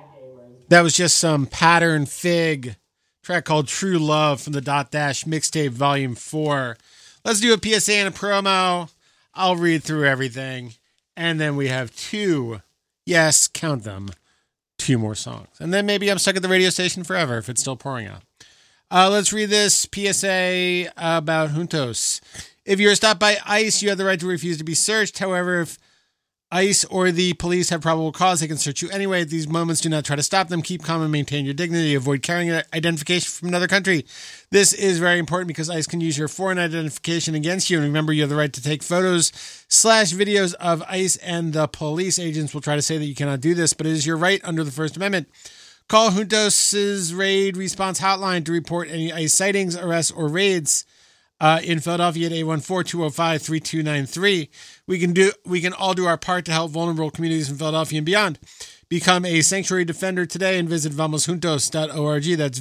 That was just some Pattern Fig track called True Love from the Dot Dash Mixtape Volume 4. Let's do a PSA and a promo. I'll read through everything. And then we have two, yes, count them, two more songs. And then maybe I'm stuck at the radio station forever if it's still pouring out. Let's read this PSA about Juntos. If you're stopped by ICE, you have the right to refuse to be searched. However, if ICE or the police have probable cause, they can search you anyway. At these moments, do not try to stop them. Keep calm and maintain your dignity. Avoid carrying an identification from another country. This is very important because ICE can use your foreign identification against you. And remember, you have the right to take photos / videos of ICE, and the police agents will try to say that you cannot do this, but it is your right under the First Amendment. Call Juntos' raid response hotline to report any ICE sightings, arrests, or raids. In Philadelphia at 814-205-3293. We can all do our part to help vulnerable communities in Philadelphia and beyond. Become a sanctuary defender today and visit vamosjuntos.org. That's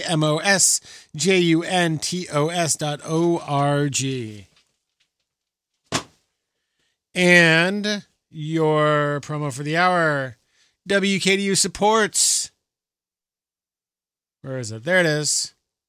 VAMOSJUNTOS.org. And your promo for the hour. WKDU supports. Where is it? There it is.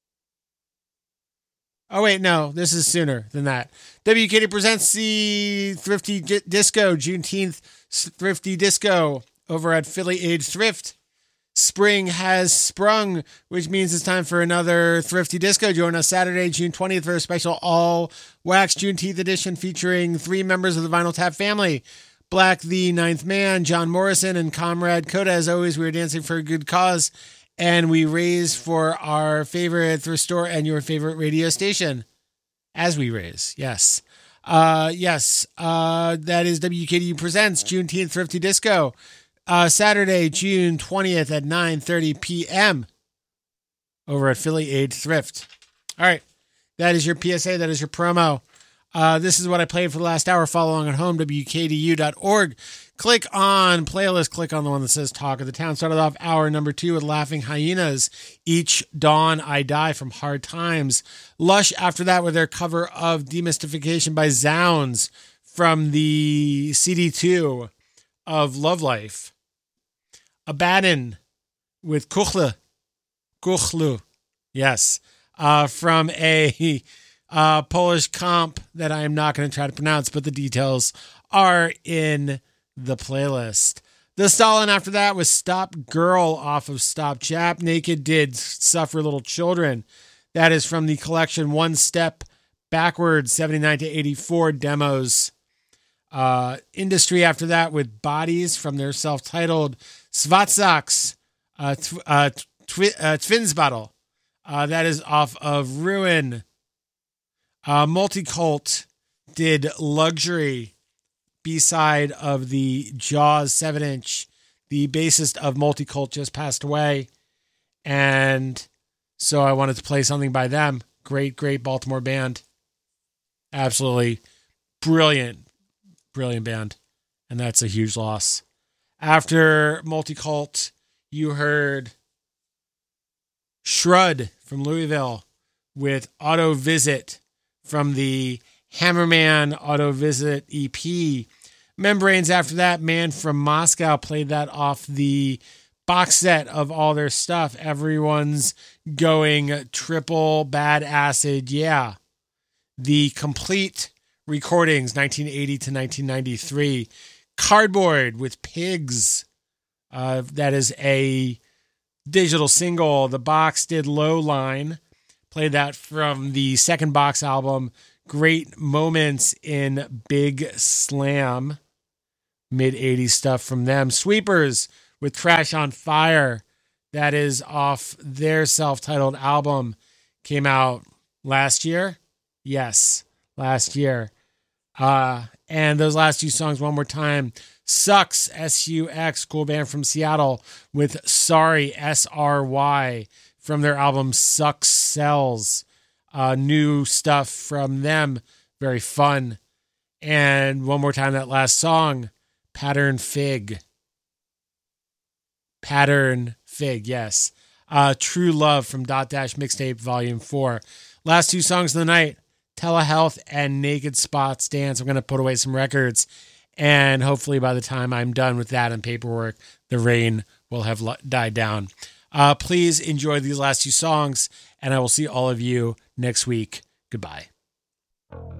Oh, wait, no, this is sooner than that. WKD presents the Thrifty Disco, Juneteenth Thrifty Disco over at Philly Age Thrift. Spring has sprung, which means it's time for another Thrifty Disco. Join us Saturday, June 20th for a special all-wax Juneteenth edition featuring three members of the Vinyl Tap family. Black the Ninth Man, John Morrison, and Comrade Coda. As always, we are dancing for a good cause. And we raise for our favorite thrift store and your favorite radio station. As we raise, yes. That is WKDU Presents Juneteenth Thrifty Disco. Saturday, June 20th at 9:30 p.m. over at Philly Age Thrift. All right. That is your PSA. That is your promo. This is what I played for the last hour. Follow along at home, WKDU.org. Click on playlist. Click on the one that says Talk of the Town. Started off hour number 2 with Laughing Hyenas. Each Dawn I Die from Hard Times. Lush after that with their cover of Demystification by Zounds from the CD2 of Love Life. Abaddon with Kuchlu. Yes. From a Polish comp that I am not going to try to pronounce, but the details are in the playlist. The Stalin after that was Stop Girl off of Stop Chap. Naked Did Suffer Little Children. That is from the collection One Step Backwards, 79 to 84 demos. Industry after that with Bodies from their self-titled Svatsaks Twins Battle. That is off of Ruin. Multicult did Luxury, B-side of the Jaws 7-inch. The bassist of Multicult just passed away, and so I wanted to play something by them. Great Baltimore band. Absolutely brilliant band, and that's a huge loss. After Multicult, you heard Shrud from Louisville with Auto Visit from the Hammerman Auto Visit EP. Membranes after that, Man from Moscow played that off the box set of all their stuff. Everyone's going triple bad acid. Yeah. The complete recordings, 1980 to 1993. Cardboard with Pigs. That is a digital single. The Box did Low Line. Played that from the second Box album. Great moments in Big Slam. Mid-80s stuff from them. Sweepers with Trash on Fire. That is off their self-titled album. Came out last year. Yes, last year. And those last two songs one more time. Sucks, S-U-X, cool band from Seattle, with Sorry, S-R-Y, from their album Sucks Sells. New stuff from them. Very fun. And one more time, that last song, Pattern Fig. Pattern Fig, yes. True Love from Dot Dash Mixtape Volume 4. Last two songs of the night, Telehealth and Naked Spots Dance. I'm going to put away some records And hopefully by the time I'm done with that and paperwork, the rain will have died down. Please enjoy these last two songs, and I will see all of you next week. Goodbye.